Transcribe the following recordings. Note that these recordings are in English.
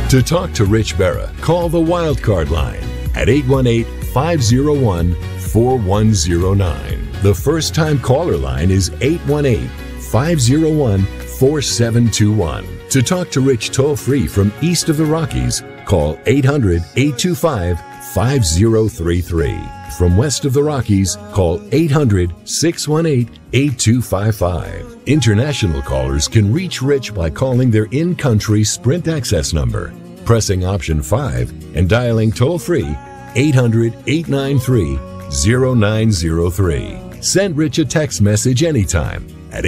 To talk to Rich Berra, call the Wildcard line at 818-501-4109. The first-time caller line is 818-501-4721. To talk to Rich toll-free from east of the Rockies, call 800-825-5033. From west of the Rockies, call 800-618-8255. International callers can reach Rich by calling their in-country Sprint access number, pressing option 5, and dialing toll-free 800-893-0903. Send Rich a text message anytime at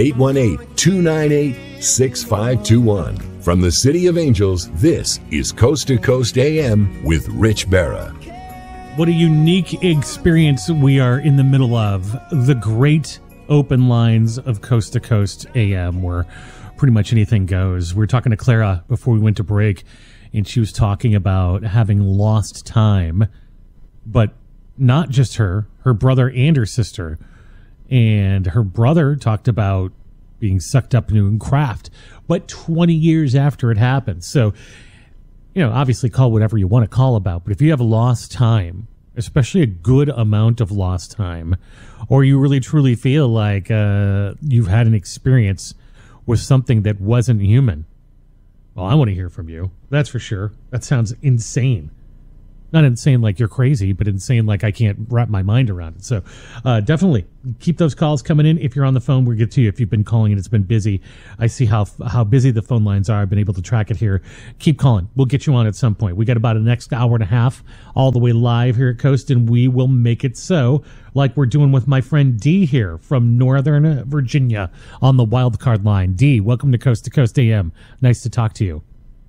818-298-6521. From the City of Angels, this is Coast to Coast AM with Rich Berra. What a unique experience we are in the middle of. The great open lines of Coast to Coast AM, where pretty much anything goes. We were talking to Clara before we went to break, and she was talking about having lost time, but not just her brother and her sister. And her brother talked about being sucked up into craft, but 20 years after it happened. So, you know, obviously call whatever you want to call about, but if you have lost time, especially a good amount of lost time, or you really truly feel like you've had an experience with something that wasn't human, well, I want to hear from you. That's for sure. That sounds insane. Not insane like you're crazy, but insane like I can't wrap my mind around it. So definitely keep those calls coming in. If you're on the phone, we'll get to you. If you've been calling and it's been busy, I see how busy the phone lines are. I've been able to track it here. Keep calling. We'll get you on at some point. We got about the next hour and a half all the way live here at Coast, and we will make it so like we're doing with my friend Dee here from Northern Virginia on the Wildcard line. Dee, welcome to Coast AM. Nice to talk to you.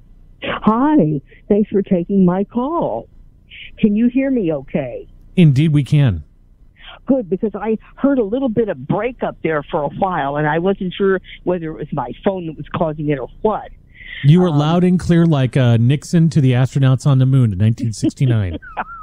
Hi. Thanks for taking my call. Can you hear me okay? Indeed, we can. Good, because I heard a little bit of breakup there for a while, and I wasn't sure whether it was my phone that was causing it or what. You were loud and clear like Nixon to the astronauts on the moon in 1969.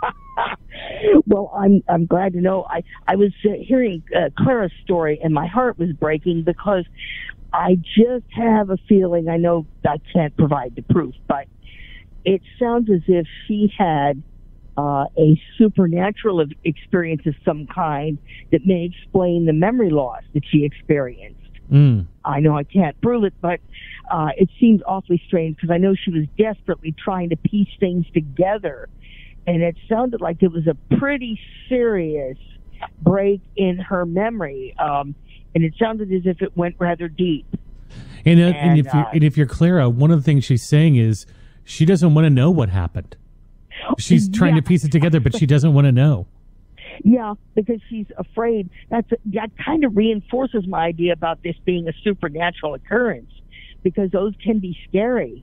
Well, I'm glad to know. I was hearing Clara's story, and my heart was breaking because I just have a feeling, I know I can't provide the proof, but it sounds as if she had a supernatural experience of some kind that may explain the memory loss that she experienced. I know I can't prove it, but it seems awfully strange because I know she was desperately trying to piece things together, and it sounded like it was a pretty serious break in her memory, and it sounded as if it went rather deep. And if you're Clara, one of the things she's saying is she doesn't want to know what happened. She's trying to piece it together, but she doesn't want to know. Yeah, because she's afraid. That kind of reinforces my idea about this being a supernatural occurrence, because those can be scary.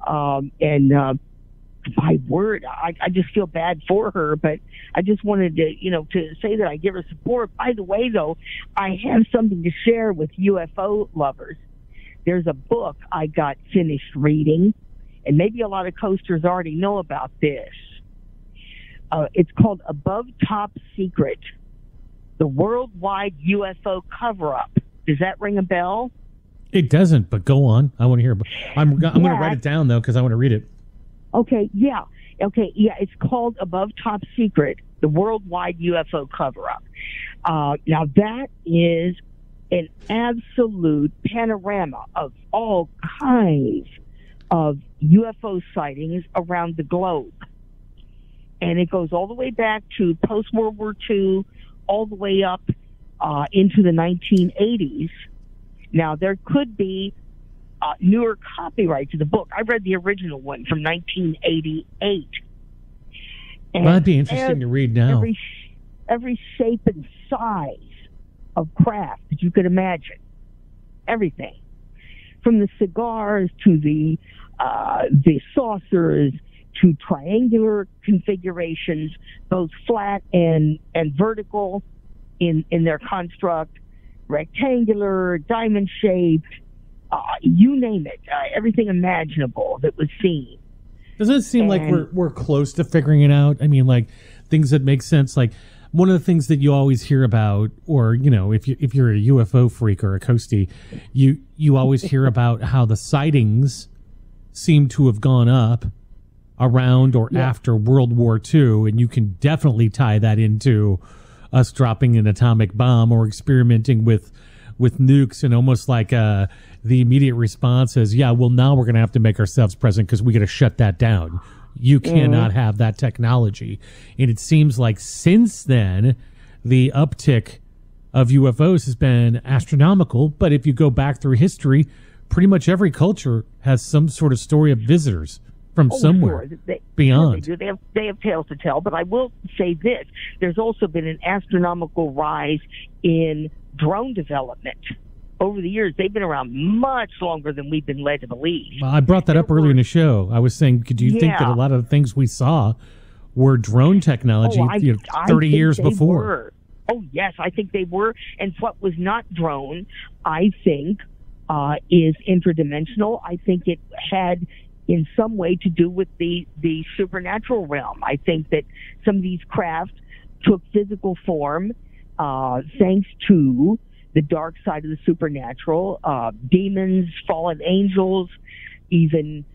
My word, I just feel bad for her, but I just wanted to say that I give her support. By the way, though, I have something to share with UFO lovers. There's a book I got finished reading, and maybe a lot of coasters already know about this. It's called Above Top Secret, the Worldwide UFO Cover-Up. Does that ring a bell? It doesn't, but go on. I want to hear. I'm going to write it down, though, because I want to read it. Okay, yeah. It's called Above Top Secret, the Worldwide UFO Cover-Up. Now, that is an absolute panorama of all kinds of UFO sightings around the globe. And it goes all the way back to post-World War II, all the way up into the 1980s. Now, there could be newer copyright to the book. I read the original one from 1988. And that'd be interesting to read now. Every shape and size of craft that you could imagine. Everything. From the cigars to the saucers to triangular configurations, both flat and vertical in their construct, rectangular, diamond-shaped, you name it, everything imaginable that was seen. Doesn't it seem like we're close to figuring it out? I mean, like, things that make sense. Like, one of the things that you always hear about, or, you know, if you're a UFO freak or a coastie, you always hear about how the sightings seem to have gone up around or after World War II, and you can definitely tie that into us dropping an atomic bomb or experimenting with nukes, and almost like the immediate response is, yeah, well, now we're going to have to make ourselves present because we got to shut that down. You cannot have that technology. And it seems like since then, the uptick of UFOs has been astronomical. But if you go back through history, pretty much every culture has some sort of story of visitors from somewhere beyond. Sure they have tales to tell, but I will say this. There's also been an astronomical rise in drone development. Over the years, they've been around much longer than we've been led to believe. Well, I brought that up earlier in the show. I was saying, do you think that a lot of the things we saw were drone technology 30 years before? Oh, yes, I think they were. And what was not drone, I think, is interdimensional. I think it had in some way to do with the supernatural realm. I think that some of these craft took physical form thanks to the dark side of the supernatural, demons, fallen angels, even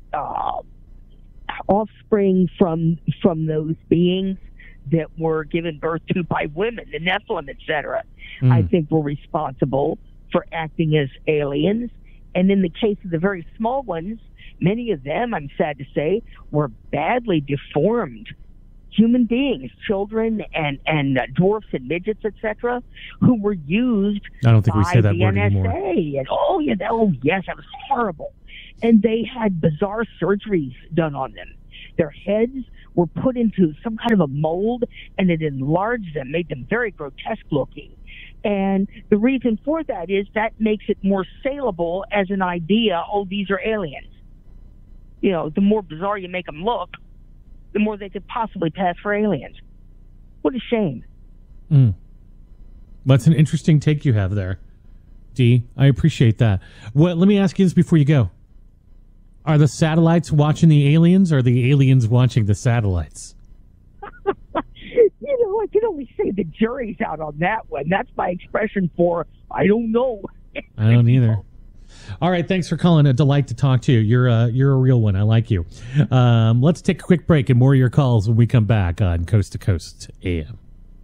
offspring from those beings that were given birth to by women, the Nephilim, etc. I think were responsible for acting as aliens. And in the case of the very small ones, many of them, I'm sad to say, were badly deformed human beings, children and dwarfs and midgets, etc., who were used I don't think we say that the word NSA. anymore. And yes, that was horrible. And they had bizarre surgeries done on them. Their heads were put into some kind of a mold, and it enlarged them, made them very grotesque looking. And the reason for that is that makes it more saleable as an idea. Oh, these are aliens. You know, the more bizarre you make them look, the more they could possibly pass for aliens. What a shame. That's an interesting take you have there, Dee. I appreciate that. Well, let me ask you this before you go. Are the satellites watching the aliens, or are the aliens watching the satellites? I can only say the jury's out on that one. That's my expression for I don't know. I don't either. All right, thanks for calling. A delight to talk to you. You're a real one. I like you. Let's take a quick break and more of your calls when we come back on Coast to Coast AM.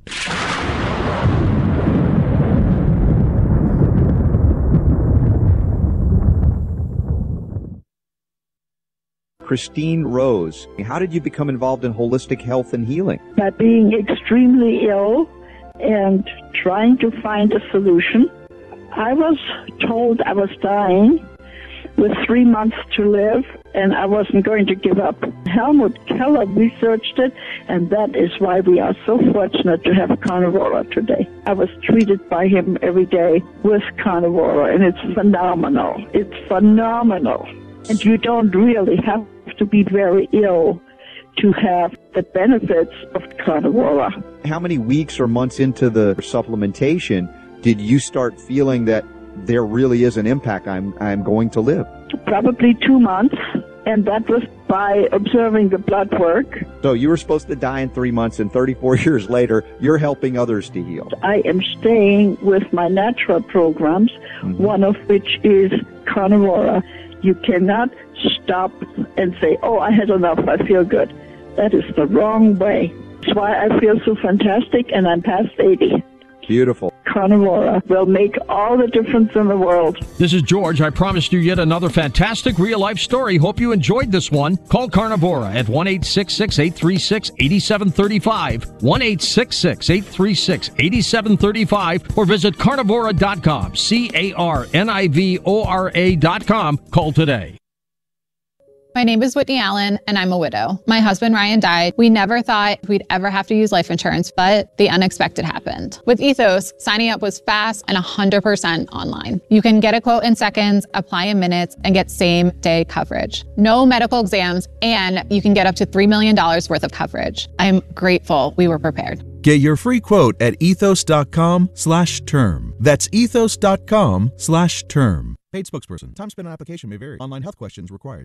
Christine Rose, how did you become involved in holistic health and healing? By being extremely ill and trying to find a solution. I was told I was dying with 3 months to live, and I wasn't going to give up. Helmut Keller researched it, and that is why we are so fortunate to have Carnivora today. I was treated by him every day with Carnivora, and it's phenomenal. It's phenomenal. And you don't really have to be very ill to have the benefits of Carnivora. How many weeks or months into the supplementation did you start feeling that there really is an impact? I'm going to live? Probably 2 months, and that was by observing the blood work. So you were supposed to die in 3 months, and 34 years later, you're helping others to heal. I am staying with my natural programs, one of which is Carnivora. You cannot stop and say, oh, I had enough, I feel good. That is the wrong way. That's why I feel so fantastic, and I'm past 80. Beautiful. Carnivora will make all the difference in the world. This is George. I promised you yet another fantastic real-life story. Hope you enjoyed this one. Call Carnivora at 1-866-836-8735, 1-866-836-8735, or visit carnivora.com, carnivora.com. Call today. My name is Whitney Allen, and I'm a widow. My husband, Ryan, died. We never thought we'd ever have to use life insurance, but the unexpected happened. With Ethos, signing up was fast and 100% online. You can get a quote in seconds, apply in minutes, and get same-day coverage. No medical exams, and you can get up to $3 million worth of coverage. I'm grateful we were prepared. Get your free quote at ethos.com/term. That's ethos.com/term. Paid spokesperson. Time spent on application may vary. Online health questions required.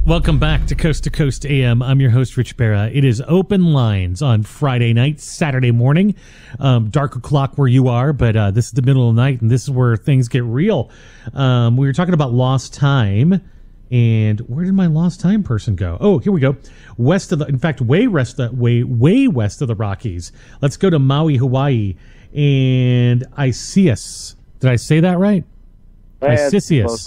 Welcome back to Coast AM. I'm your host, Rich Barra. It is Open Lines on Friday night, Saturday morning. Dark o'clock where you are, but this is the middle of the night, and this is where things get real. We were talking about lost time, and where did my lost time person go? Oh, here we go. West of the, in fact, way west of the Rockies. Let's go to Maui, Hawaii, and Isius. Did I say that right? Isius.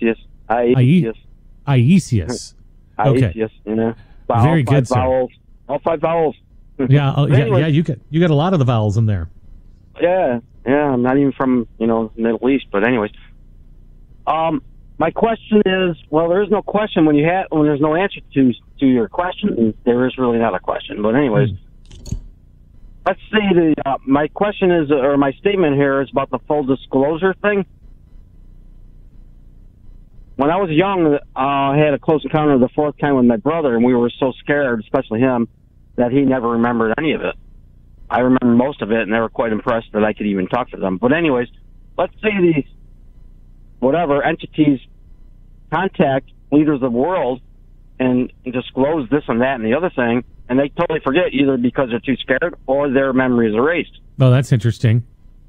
Isius. Okay. Yes, you know. Very good, vowels, sir. All 5 vowels. Yeah, Anyway. yeah. You got a lot of the vowels in there. Yeah. I'm not even from the Middle East, but anyways. My question is, well, there is no question when there's no answer to your question. There is really not a question, but anyways. Let's see. My question is, or my statement here is about the full disclosure thing. When I was young, I had a close encounter of the fourth kind with my brother, and we were so scared, especially him, that he never remembered any of it. I remember most of it, and they were quite impressed that I could even talk to them. But anyways, let's say these entities contact leaders of the world and disclose this and that and the other thing, and they totally forget either because they're too scared or their memory is erased. Oh, that's interesting.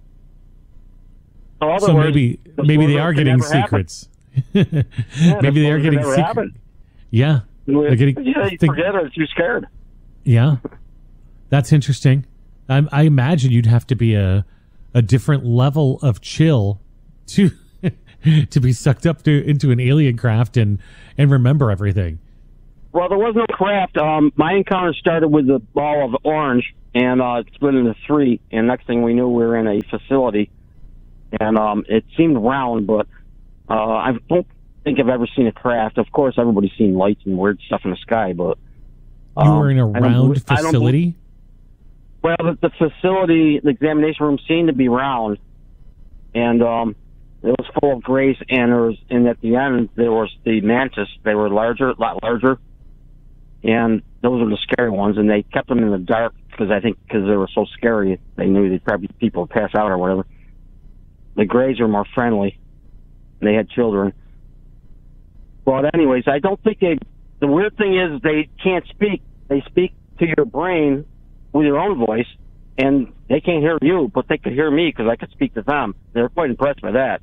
So maybe they are getting secrets. Maybe they are getting secret. Yeah, they're getting. Yeah, you forget or too scared. Yeah, that's interesting. I imagine you'd have to be a different level of chill to be sucked up into an alien craft and remember everything. Well, there was no craft. My encounter started with a ball of orange, and it split into 3. And next thing we knew, we were in a facility, and it seemed round, but. I don't think I've ever seen a craft. Of course, everybody's seen lights and weird stuff in the sky, but... you were in a round facility? Well, the facility, the examination room seemed to be round, and it was full of grays, and at the end, there was the mantis. They were a lot larger, and those were the scary ones, and they kept them in the dark, because they were so scary, they knew people would pass out or whatever. The grays are more friendly. They had children. But anyways, I don't think the weird thing is they can't speak. They speak to your brain with your own voice, and they can't hear you, but they could hear me because I could speak to them. They're quite impressed by that.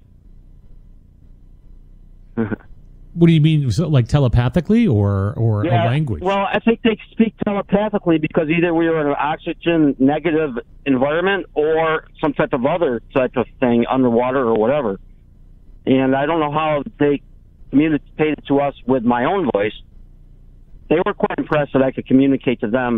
What do you mean, like telepathically or a language? Well, I think they speak telepathically because either we were in an oxygen negative environment or some type of other type of thing, underwater or whatever. And I don't know how they communicated to us with my own voice. They were quite impressed that I could communicate to them.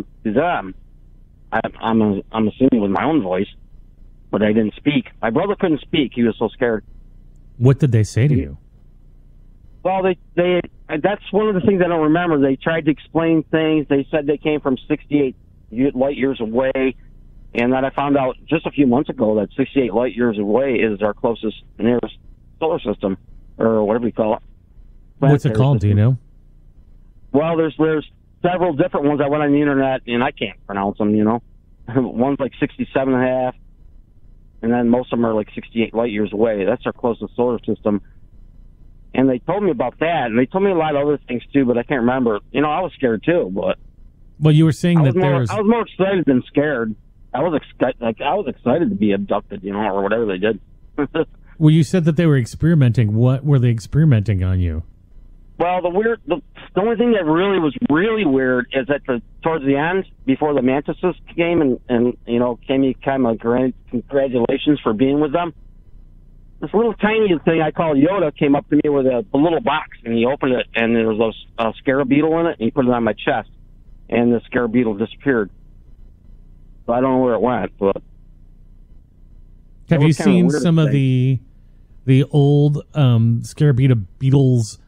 I'm assuming with my own voice, but I didn't speak. My brother couldn't speak. He was so scared. What did they say to you? Well, that's one of the things I don't remember. They tried to explain things. They said they came from 68 light years away. And then I found out just a few months ago that 68 light years away is our closest nearest solar system, or whatever you call it. What's it called? Do you know? Well, there's several different ones. I went on the internet, and I can't pronounce them, One's like 67.5, and then most of them are like 68 light years away. That's our closest solar system. And they told me about that, and they told me a lot of other things, too, but I can't remember. I was scared, too, but... Well, you were saying I was more excited than scared. I was excited to be abducted, or whatever they did. Well, you said that they were experimenting. What were they experimenting on you? Well, the only thing that really was really weird is that towards the end, before the mantises came and gave me kind of congratulations for being with them, this little tiny thing I call Yoda came up to me with a little box, and he opened it, and there was a scarab beetle in it, and he put it on my chest, and the scarab beetle disappeared. So I don't know where it went, but... Have you seen some of the old scarabida beetles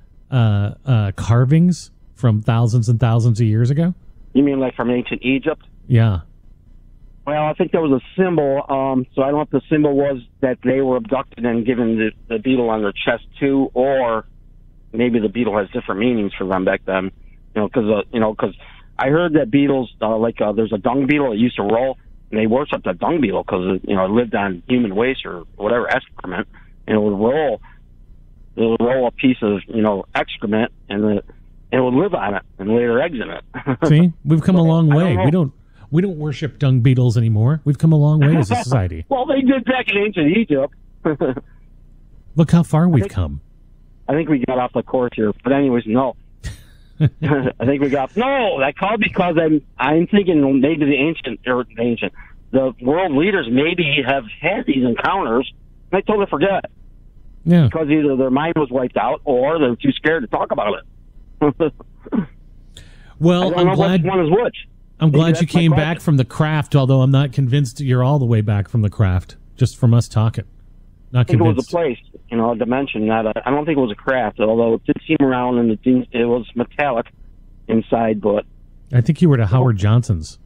carvings from thousands and thousands of years ago? You mean like from ancient Egypt? Yeah. Well, I think there was a symbol, so I don't know if the symbol was that they were abducted and given the beetle on their chest too, or maybe the beetle has different meanings for them back then. Because I heard that beetles, there's a dung beetle that used to roll, and they worshipped a dung beetle because it lived on human waste or whatever excrement, and it would roll a piece of excrement, and and would live on it and lay their eggs in it. See, we've come a long way. We don't worship dung beetles anymore. We've come a long way as a society. Well, they did back in ancient Egypt. Look how far we've come. I think we got off the course here, but anyways, no. I think we got I called because I'm thinking maybe the world leaders maybe have had these encounters, and I totally forget. Yeah, because either their mind was wiped out or they're too scared to talk about it. Well, I'm glad one is which. I'm glad you came back from the craft, although I'm not convinced you're all the way back from the craft, just from us talking. Not I think convinced. It was a place, a dimension. I don't think it was a craft, although it did seem around and it was metallic inside, but... I think you were to Howard Johnson's.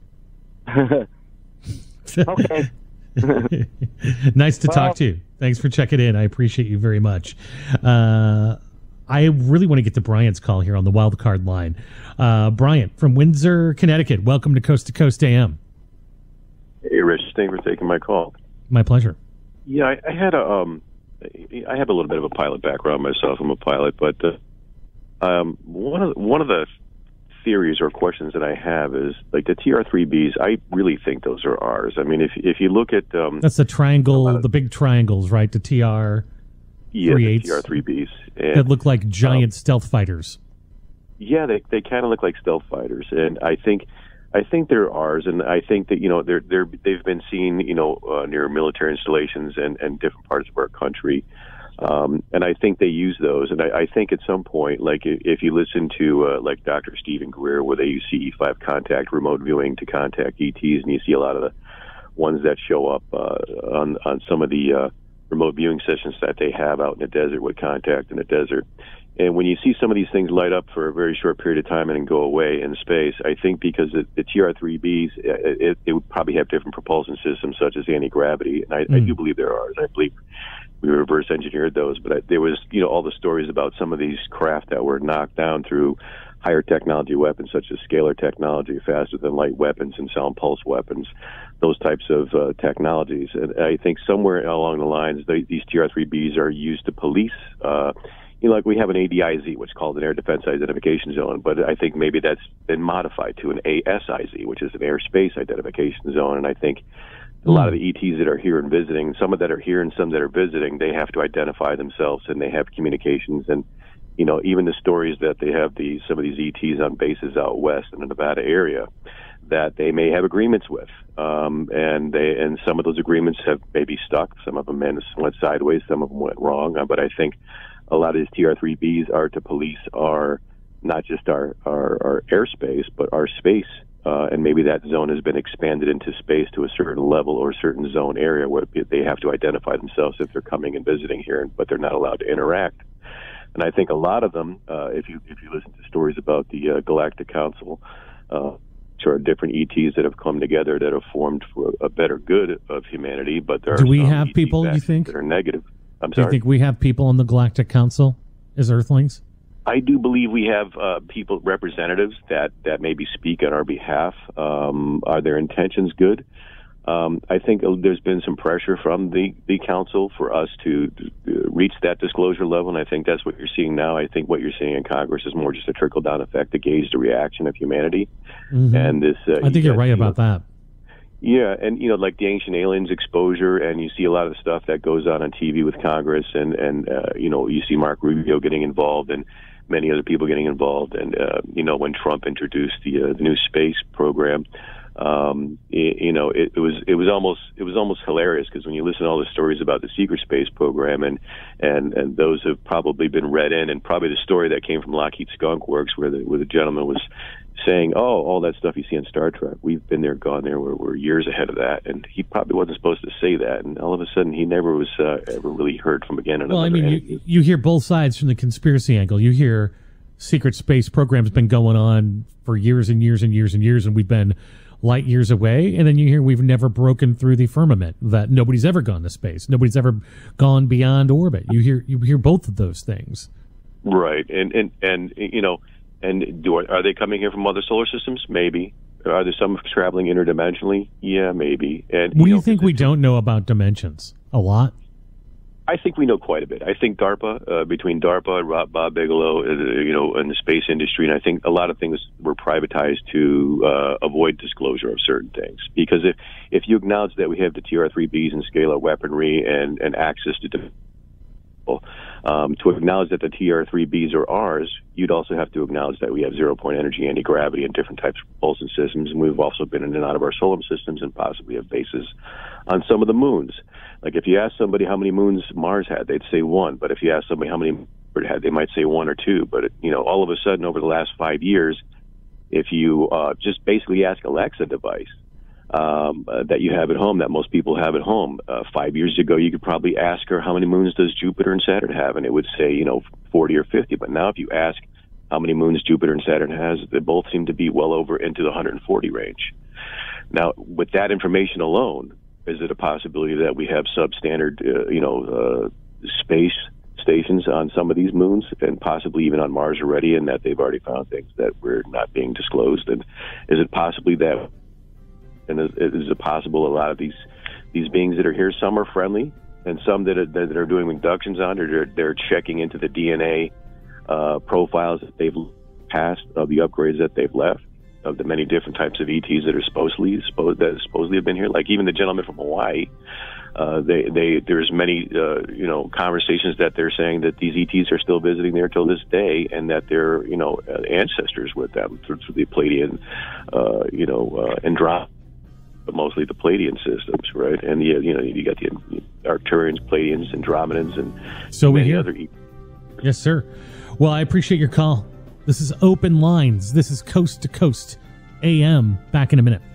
Okay. Nice to talk to you. Thanks for checking in. I appreciate you very much. I really want to get to Bryant's call here on the wild card line. Bryant from Windsor, Connecticut. Welcome to Coast AM. Hey, Rich. Thanks for taking my call. My pleasure. Yeah, I had I have a little bit of a pilot background myself. I'm a pilot, but one of the theories or questions that I have is like the TR-3Bs. I really think those are ours. I mean, if you look at that's the triangle, the big triangles, right? The TR. Yeah, the TR-3Bs that look like giant stealth fighters. Yeah, they kind of look like stealth fighters, and I think they're ours, and I think that they've been seen near military installations and different parts of our country, and I think they use those, and I think at some point, like if you listen to like Dr. Stephen Greer, where they use CE5 contact remote viewing to contact ETs, and you see a lot of the ones that show up on some of the remote viewing sessions that they have out in the desert with contact in the desert. And when you see some of these things light up for a very short period of time and then go away in space, I think because the TR-3Bs, it would probably have different propulsion systems such as anti-gravity. And I do believe there are. I believe we reverse engineered those. But there was, all the stories about some of these craft that were knocked down through higher technology weapons such as scalar technology, faster than light weapons and sound pulse weapons, those types of technologies. And I think somewhere along the lines, these TR-3Bs are used to police. Like we have an ADIZ, which is called an Air Defense Identification Zone, but I think maybe that's been modified to an ASIZ, which is an Airspace Identification Zone. And I think a lot of the ETs that are here and visiting, some that are here and some that are visiting, they have to identify themselves and they have communications. And even the stories that they have some of these ETs on bases out west in the Nevada area that they may have agreements with, and some of those agreements have maybe stuck. Some of them went sideways, some of them went wrong. But I think a lot of these TR-3Bs are to police not just our airspace, but our space. And maybe that zone has been expanded into space to a certain level or a certain zone area where they have to identify themselves if they're coming and visiting here, but they're not allowed to interact. And I think a lot of them, if you listen to stories about the Galactic Council, which are different ETs that have come together that have formed for a better good of humanity, but there are some have ETs people, you think, that are negative. I'm sorry. Do you think we have people on the Galactic Council as Earthlings? I do believe we have people, representatives that maybe speak on our behalf. Are their intentions good? I think there's been some pressure from the council for us to reach that disclosure level, and I think that's what you're seeing now. I think what you're seeing in Congress is more just a trickle-down effect to gauge the reaction of humanity. Mm-hmm. And this, I think you're right about that. Yeah, and like the Ancient Aliens exposure, and you see a lot of the stuff that goes on TV with Congress, and you see Mark Rubio getting involved, and many other people getting involved, and when Trump introduced the new space program, it was almost hilarious, because when you listen to all the stories about the secret space program, and those have probably been read in, and probably the story that came from Lockheed Skunk Works, where the gentleman was saying, all that stuff you see in Star Trek, we've been there, gone there, we're years ahead of that, and he probably wasn't supposed to say that, and all of a sudden he never was ever really heard from again. Well, I mean, you hear both sides from the conspiracy angle. You hear secret space program's been going on for years and years and years and years, and we've been light years away, and then you hear we've never broken through the firmament, that nobody's ever gone to space, nobody's ever gone beyond orbit. You hear both of those things, right? And are they coming here from other solar systems? Maybe. Are there some traveling interdimensionally? Yeah, maybe. And what do you think we don't know about dimensions? A lot. I think we know quite a bit. I think DARPA, between DARPA and Bob Bigelow, in the space industry, and I think a lot of things were privatized to avoid disclosure of certain things. Because if you acknowledge that we have the TR-3Bs and scalar weaponry and access to to acknowledge that the TR-3Bs are ours, you'd also have to acknowledge that we have zero-point energy, anti-gravity, and different types of propulsion systems. And we've also been in and out of our solar systems and possibly have bases on some of the moons. Like if you ask somebody how many moons Mars had, they'd say 1. But if you ask somebody how many it had, they might say 1 or 2. But all of a sudden, over the last 5 years, if you just basically ask Alexa device that you have at home, that most people have at home, 5 years ago, you could probably ask her how many moons does Jupiter and Saturn have, and it would say 40 or 50. But now, if you ask how many moons Jupiter and Saturn has, they both seem to be well over into the 140 range. Now, with that information alone, is it a possibility that we have substandard, space stations on some of these moons, and possibly even on Mars already, and that they've already found things that were not being disclosed? And is it possibly that, and is it possible a lot of these beings that are here, some are friendly, and some that are doing abductions on, or they're checking into the DNA profiles that they've passed of the upgrades that they've left, of the many different types of ETs that are supposedly have been here. Like even the gentleman from Hawaii, there's many conversations that they're saying that these ETs are still visiting there till this day, and that they're ancestors with them through the Pleiadian Andromeda, but mostly the Pleiadian systems, right? And you got the Arcturians, Pleiadians, Andromedans, and so many other ETs. Yes, sir. Well, I appreciate your call. This is Open Lines. This is Coast to Coast AM. Back in a minute.